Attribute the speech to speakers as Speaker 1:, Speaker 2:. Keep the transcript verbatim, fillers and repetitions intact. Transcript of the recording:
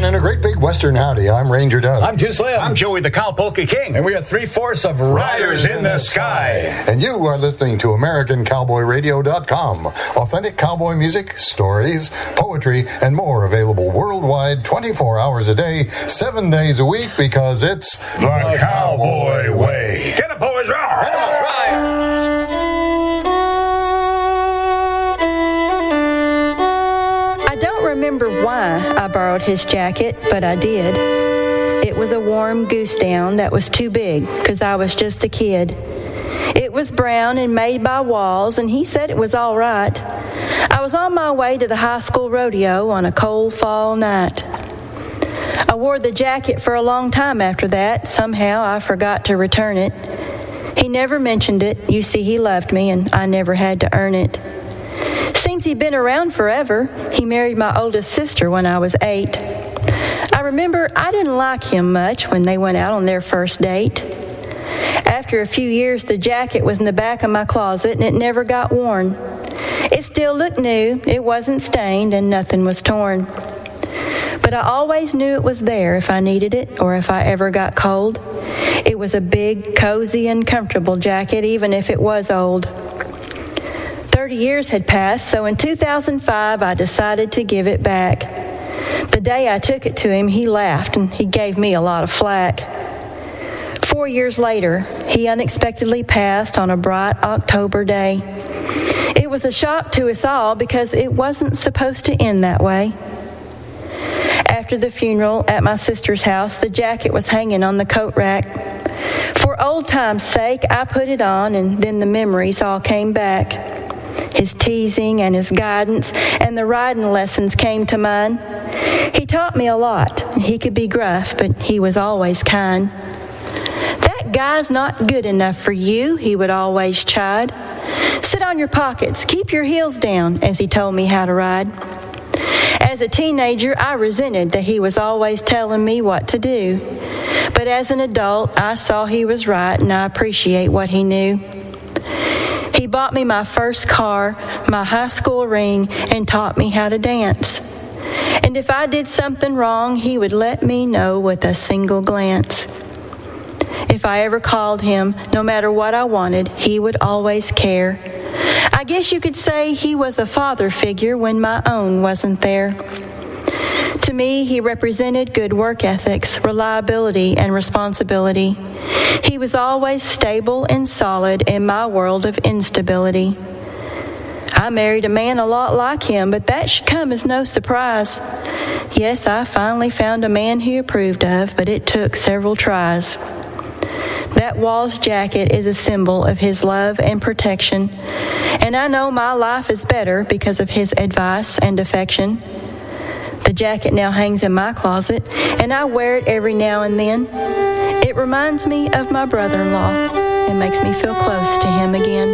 Speaker 1: And in a great big Western howdy, I'm Ranger Doug.
Speaker 2: I'm Too Slim.
Speaker 3: I'm Joey the Cowpolka King.
Speaker 2: And we are three-fourths of Riders, Riders in, in the Sky.
Speaker 1: And you are listening to American Cowboy Radio dot com. Authentic cowboy music, stories, poetry, and more available worldwide twenty-four hours a day, seven days a week, because it's
Speaker 3: the, the Cowboy Way. Get it, boys. Right.
Speaker 4: I don't remember why I borrowed his jacket, but I did. It was a warm goose down that was too big, because I was just a kid. It was brown and made by Walls, and he said it was all right. I was on my way to the high school rodeo on a cold fall night. I wore the jacket for a long time after that. Somehow I forgot to return it. He never mentioned it. You see, he loved me, and I never had to earn it. Seems he'd been around forever. He married my oldest sister when I was eight. I remember I didn't like him much when they went out on their first date. After a few years, the jacket was in the back of my closet, and it never got worn. It still looked new. It wasn't stained, and nothing was torn. But I always knew it was there if I needed it or if I ever got cold. It was a big, cozy, and comfortable jacket, even if it was old. Thirty years had passed, so in two thousand five, I decided to give it back. The day I took it to him, he laughed, and he gave me a lot of flack. Four years later, he unexpectedly passed on a bright October day. It was a shock to us all because it wasn't supposed to end that way. After the funeral at my sister's house, the jacket was hanging on the coat rack. For old time's sake, I put it on, and then the memories all came back. His teasing and his guidance and the riding lessons came to mind. He taught me a lot. He could be gruff, but he was always kind. "That guy's not good enough for you," he would always chide. "Sit on your pockets, keep your heels down," as he told me how to ride. As a teenager, I resented that he was always telling me what to do. But as an adult, I saw he was right, and I appreciate what he knew. He bought me my first car, my high school ring, and taught me how to dance. And if I did something wrong, he would let me know with a single glance. If I ever called him, no matter what I wanted, he would always care. I guess you could say he was a father figure when my own wasn't there. To me, he represented good work ethics, reliability, and responsibility. He was always stable and solid in my world of instability. I married a man a lot like him, but that should come as no surprise. Yes, I finally found a man he approved of, but it took several tries. That Walls jacket is a symbol of his love and protection, and I know my life is better because of his advice and affection. The jacket now hangs in my closet, and I wear it every now and then. It reminds me of my brother-in-law and makes me feel close to him again.